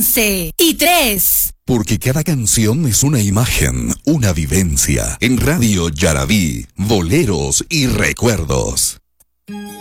11:03. Porque cada canción es una imagen, una vivencia. En Radio Yarabí, boleros y recuerdos.